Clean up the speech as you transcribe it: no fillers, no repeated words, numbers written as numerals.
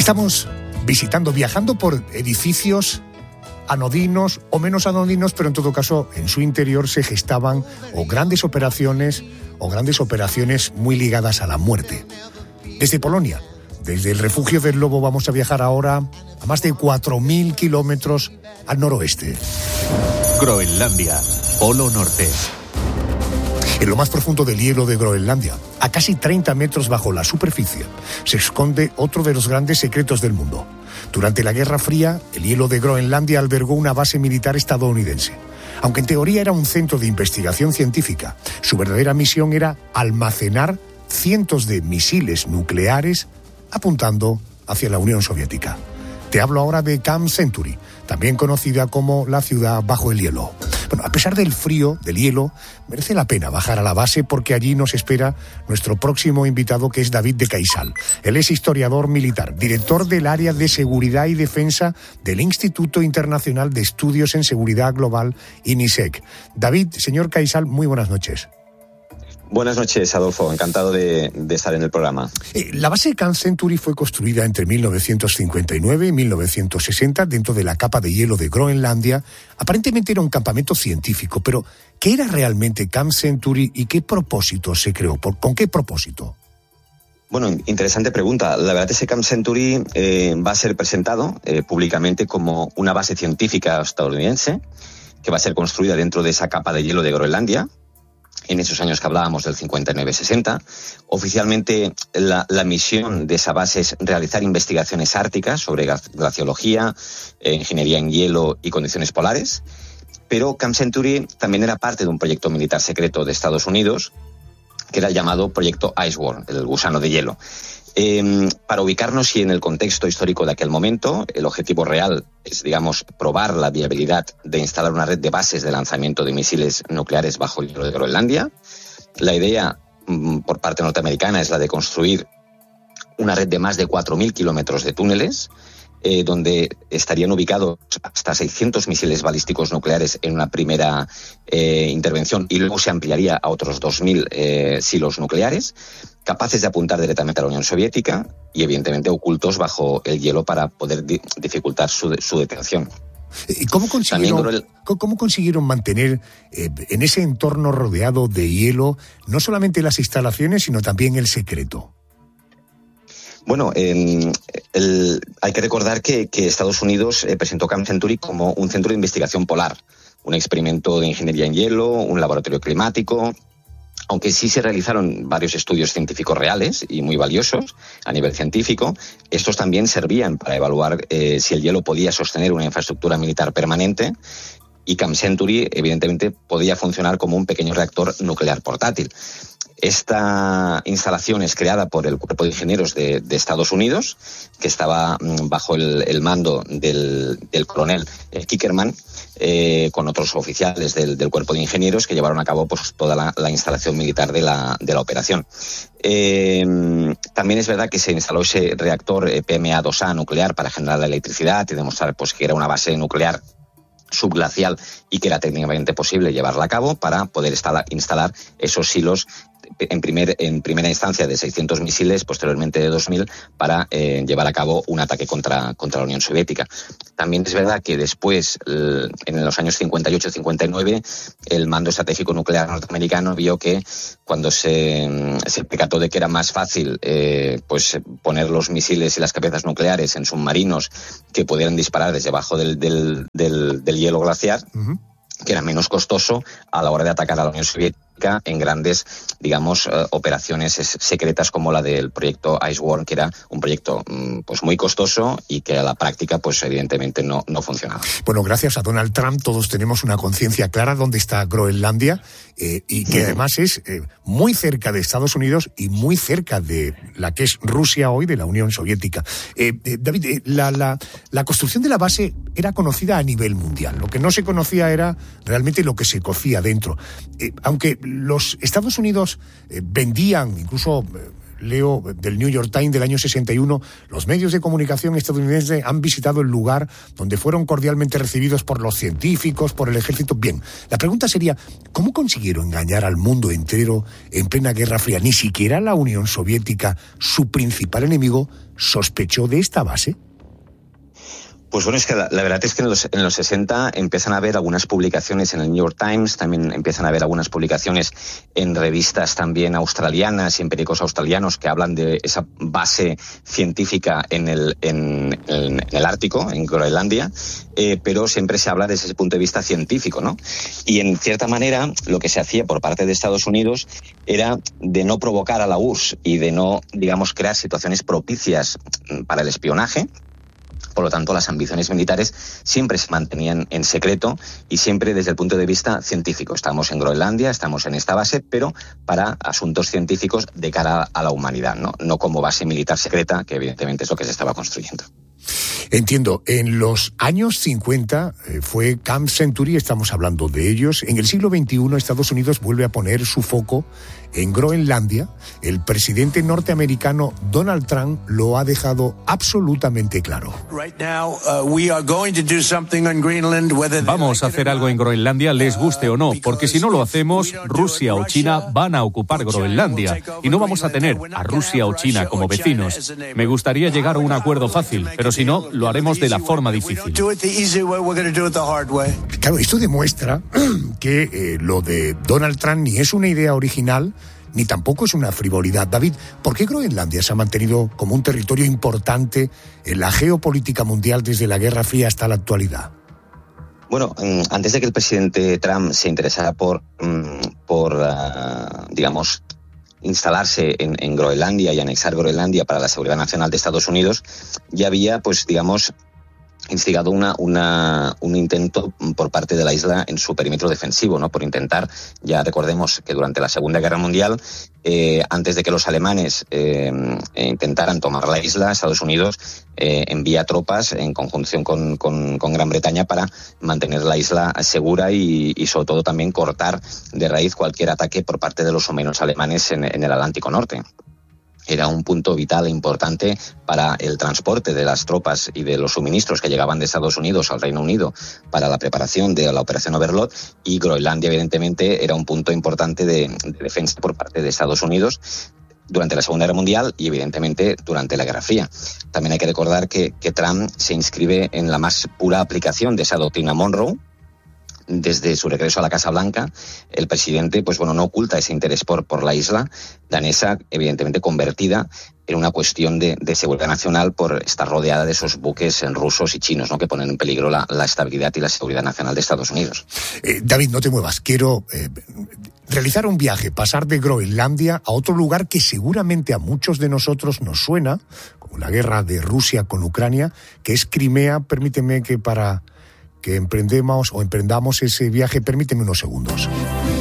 Estamos viajando por edificios anodinos o menos anodinos, pero en todo caso en su interior se gestaban grandes operaciones muy ligadas a la muerte. Desde Polonia, desde el refugio del Lobo, vamos a viajar ahora a más de 4.000 kilómetros al noroeste. Groenlandia, Polo Norte. En lo más profundo del hielo de Groenlandia, a casi 30 metros bajo la superficie, se esconde otro de los grandes secretos del mundo. Durante la Guerra Fría, el hielo de Groenlandia albergó una base militar estadounidense. Aunque en teoría era un centro de investigación científica, su verdadera misión era almacenar cientos de misiles nucleares apuntando hacia la Unión Soviética. Te hablo ahora de Camp Century, también conocida como la ciudad bajo el hielo. Bueno, a pesar del frío, del hielo, merece la pena bajar a la base porque allí nos espera nuestro próximo invitado, que es David de Caysal. Él es historiador militar, director del área de seguridad y defensa del Instituto Internacional de Estudios en Seguridad Global, INISEC. David, señor Caysal, muy buenas noches. Buenas noches, Adolfo. Encantado de estar en el programa. La base Camp Century fue construida entre 1959 y 1960 dentro de la capa de hielo de Groenlandia. Aparentemente era un campamento científico, pero ¿qué era realmente Camp Century y qué propósito se creó? ¿Con qué propósito? Bueno, interesante pregunta. La verdad es que Camp Century va a ser presentado públicamente como una base científica estadounidense que va a ser construida dentro de esa capa de hielo de Groenlandia. En esos años que hablábamos del 59-60. Oficialmente la misión de esa base es realizar investigaciones árticas sobre glaciología, ingeniería en hielo y condiciones polares, pero Camp Century también era parte de un proyecto militar secreto de Estados Unidos que era el llamado Proyecto Iceworm, el gusano de hielo. Para ubicarnos y en el contexto histórico de aquel momento, el objetivo real es, probar la viabilidad de instalar una red de bases de lanzamiento de misiles nucleares bajo el hielo de Groenlandia. La idea por parte norteamericana es la de construir una red de más de 4.000 kilómetros de túneles, donde estarían ubicados hasta 600 misiles balísticos nucleares en una primera intervención, y luego se ampliaría a otros 2.000 silos nucleares, capaces de apuntar directamente a la Unión Soviética y evidentemente ocultos bajo el hielo para poder dificultar su detención. ¿Y cómo consiguieron mantener en ese entorno rodeado de hielo no solamente las instalaciones, sino también el secreto? Bueno, hay que recordar que Estados Unidos presentó Camp Century como un centro de investigación polar, un experimento de ingeniería en hielo, un laboratorio climático. Aunque sí se realizaron varios estudios científicos reales y muy valiosos a nivel científico, estos también servían para evaluar si el hielo podía sostener una infraestructura militar permanente, y Camp Century evidentemente podía funcionar como un pequeño reactor nuclear portátil. Esta instalación es creada por el Cuerpo de Ingenieros de Estados Unidos, que estaba bajo el mando del coronel Kickerman, con otros oficiales del Cuerpo de Ingenieros que llevaron a cabo toda la instalación militar de la operación. También es verdad que se instaló ese reactor PMA-2A nuclear para generar la electricidad y demostrar que era una base nuclear subglacial y que era técnicamente posible llevarla a cabo para poder instalar esos silos en primera instancia de 600 misiles, posteriormente de 2.000, para llevar a cabo un ataque contra la Unión Soviética. También es verdad que después, en los años 58-59, el Mando Estratégico Nuclear norteamericano vio que cuando se percató de que era más fácil poner los misiles y las cabezas nucleares en submarinos que pudieran disparar desde abajo del hielo glaciar, uh-huh, que era menos costoso a la hora de atacar a la Unión Soviética en grandes, operaciones secretas como la del proyecto Iceworm, que era un proyecto muy costoso y que a la práctica evidentemente no funcionaba. Bueno, gracias a Donald Trump todos tenemos una conciencia clara dónde está Groenlandia, y que además es muy cerca de Estados Unidos y muy cerca de la que es Rusia hoy, de la Unión Soviética. David, la construcción de la base era conocida a nivel mundial. Lo que no se conocía era realmente lo que se cocía dentro. Aunque los Estados Unidos vendían incluso leo del New York Times del año 61, los medios de comunicación estadounidenses han visitado el lugar donde fueron cordialmente recibidos por los científicos, por el ejército. Bien, la pregunta sería, ¿cómo consiguieron engañar al mundo entero en plena Guerra Fría? Ni siquiera la Unión Soviética, su principal enemigo, sospechó de esta base. Pues bueno, es que la verdad es que en los 60 empiezan a haber algunas publicaciones en el New York Times, también empiezan a haber algunas publicaciones en revistas también australianas y en periódicos australianos que hablan de esa base científica en el Ártico, en Groenlandia, pero siempre se habla desde ese punto de vista científico, ¿no? Y en cierta manera lo que se hacía por parte de Estados Unidos era de no provocar a la URSS y de no, digamos, crear situaciones propicias para el espionaje. Por lo tanto, las ambiciones militares siempre se mantenían en secreto y siempre desde el punto de vista científico. Estamos en Groenlandia, estamos en esta base, pero para asuntos científicos de cara a la humanidad, no como base militar secreta, que evidentemente es lo que se estaba construyendo. Entiendo, en los años 50 fue Camp Century, estamos hablando de ellos. En el siglo XXI Estados Unidos vuelve a poner su foco en Groenlandia. El presidente norteamericano Donald Trump lo ha dejado absolutamente claro. Vamos a hacer algo en Groenlandia, les guste o no, porque si no lo hacemos, Rusia o China van a ocupar Groenlandia y no vamos a tener a Rusia o China como vecinos. Me gustaría llegar a un acuerdo fácil, pero si no, lo haremos de la forma difícil. Claro, esto demuestra que lo de Donald Trump ni es una idea original, ni tampoco es una frivolidad. David, ¿por qué Groenlandia se ha mantenido como un territorio importante en la geopolítica mundial desde la Guerra Fría hasta la actualidad? Bueno, antes de que el presidente Trump se interesara por digamos, instalarse en Groenlandia y anexar Groenlandia para la seguridad nacional de Estados Unidos, ya había, pues, digamos, instigado un intento por parte de la isla en su perímetro defensivo, ¿no? Por intentar, ya recordemos que durante la Segunda Guerra Mundial, antes de que los alemanes intentaran tomar la isla, Estados Unidos envía tropas en conjunción con Gran Bretaña para mantener la isla segura y sobre todo también cortar de raíz cualquier ataque por parte de los submarinos alemanes en el Atlántico Norte. Era un punto vital e importante para el transporte de las tropas y de los suministros que llegaban de Estados Unidos al Reino Unido para la preparación de la Operación Overlord, y Groenlandia evidentemente era un punto importante de defensa por parte de Estados Unidos durante la Segunda Guerra Mundial y evidentemente durante la Guerra Fría. También hay que recordar que Trump se inscribe en la más pura aplicación de esa doctrina Monroe. Desde su regreso a la Casa Blanca, el presidente, pues bueno, no oculta ese interés por la isla danesa, evidentemente convertida en una cuestión de seguridad nacional por estar rodeada de esos buques rusos y chinos, ¿no?, que ponen en peligro la estabilidad y la seguridad nacional de Estados Unidos. David, no te muevas. Quiero realizar un viaje, pasar de Groenlandia a otro lugar que seguramente a muchos de nosotros nos suena, como la guerra de Rusia con Ucrania, que es Crimea. Permíteme que emprendamos ese viaje, permíteme unos segundos.